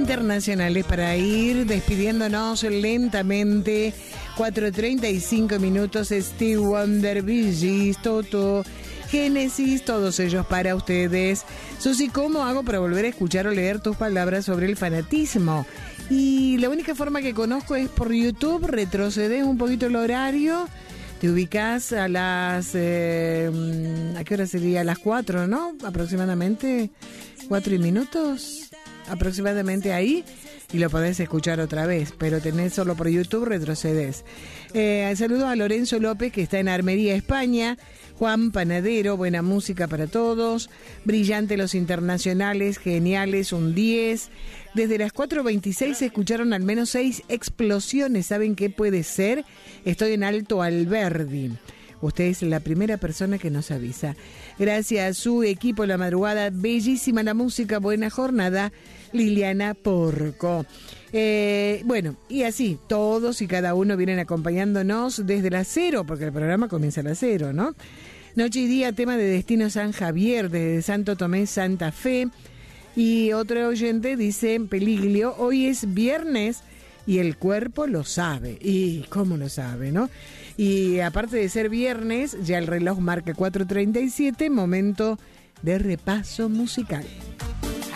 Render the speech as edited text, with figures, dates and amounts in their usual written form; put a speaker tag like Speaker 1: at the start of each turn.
Speaker 1: internacionales para ir despidiéndonos lentamente. 4:35 minutos. Stevie Wonder, Bee Gees, Toto, Génesis, todos ellos para ustedes. Susi, ¿cómo hago para volver a escuchar o leer tus palabras sobre el fanatismo? Y la única forma que conozco es por YouTube. Retrocedes un poquito el horario. Te ubicás a las... ¿a qué hora sería? A las 4, ¿no? Aproximadamente 4 minutos. Aproximadamente ahí. Y lo podés escuchar otra vez. Pero tenés solo por YouTube, retrocedes. Saludos a Lorenzo López, que está en Armería, España. Juan Panadero, buena música para todos. Brillante los internacionales, geniales, un 10. Desde las 4:26 se escucharon al menos 6 explosiones. ¿Saben qué puede ser? Estoy en Alto Alberdi. Usted es la primera persona que nos avisa. Gracias a su equipo La Madrugada. Bellísima la música, buena jornada. Liliana Porco. Bueno, y así, todos y cada uno vienen acompañándonos desde las 0, porque el programa comienza a las 0, ¿no? Noche y día, tema de Destino San Javier, desde Santo Tomé, Santa Fe. Y otro oyente dice, Peliglio, hoy es viernes y el cuerpo lo sabe. ¿Y cómo lo sabe, no? Y aparte de ser viernes, ya el reloj marca 4:37, momento de repaso musical.